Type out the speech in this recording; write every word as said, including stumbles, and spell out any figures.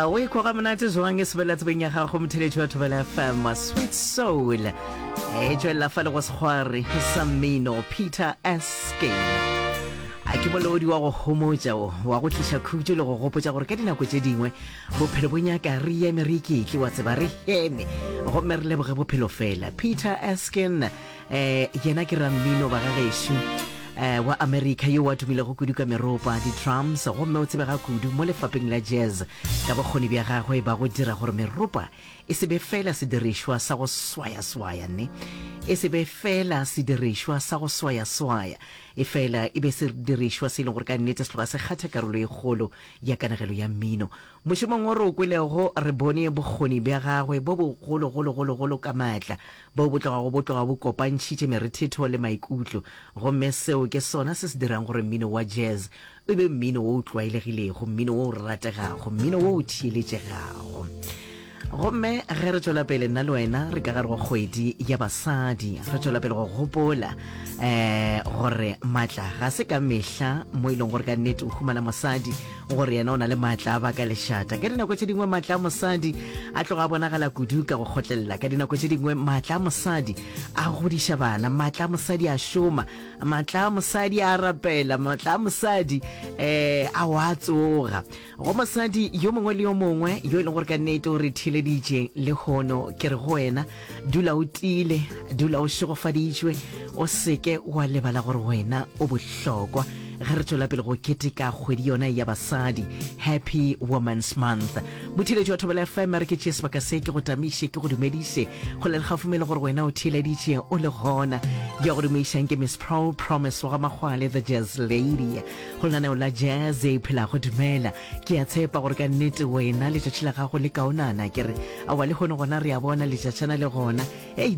we kwa ga monate jwang e sebela tsebeng ya gago motheletši wa Thobela F M Sweet Soul e tswela fa le go segware sa mmino Peter Erskine a ke bolodi wa go homotša wa go tliša khutšo le go gopotša gore ka dinako tše dingwe bophelo bo nyaka re eme re iketli wa tseba re heme gomme re leboge bophelo fela. Peter Erskine eh yena ke rammino ba ga gešo Uh, wa America yo wa tumile go kudu ka meropa di drums gomme o tsebega kudu mo lefapeng la jazz ka bokgoni bja gagwe ba go dira gore meropa e se be fela sedirišwa sa go swaya swaya ne e se be fela sedirišwa sa go swaya swaya e fela e be sedirišwa se leng gore ka nnete se tloga se kgatha karolo e kgolo ya kanagelo ya mmino. Mošomong o re o kwelego re bone bokgoni bja gagwe bo bogolo golo golo golo ka maatla bo bo tloga go botloga bo kopantšhitše merethetho le maikutlo gomme seo ke sona se se dirang gore mmino wa jazz e be mmino o tlwaelegilego, mmino o rategago, mmino o thieletšegago. Gomme ge re tšwela pele nna le wena re ka gare go kgwedi ya basadi re tšwela pele go gopola eh gore matla ga se ka mehla mo ileng gore ka nnete o humana mosadi gore yena o na le matla a baka lešata ka dinako tše dingwe matla a mosadi a tloga a bonagala kudu ka go kgotlelela ka dinako tše dingwe matla a mosadi a godiša bana, matla a mosadi a šoma, matla a mosadi a rapela, matla a mosadi eh a wa tsoga go mosadi yo mongwe le yo mongwe yo e leng gore ka nnete o re thileditše le hono ke re go wena dula o tile dula o šegofaditšwe o seke wa lebala gore wena o bohlokwa ge re tšwela pele go keteka kgwedi yona ya basadi Happy Women's Month. Motheletši wa Thobela F M re ke tšea sebaka se ke go tamiše ke go dumediše go le lekgafumele gore wena o theeleditše o le gona ya go dumeišang ke Miss Pro Promise wa ga Magwale the Jazz Lady go lenaneo la jazz e phela go dumela ke a tshepa gore ka nnete wena letšatši la gago le kaonana ke re a wa le gone gona re a bona letšatšana le gona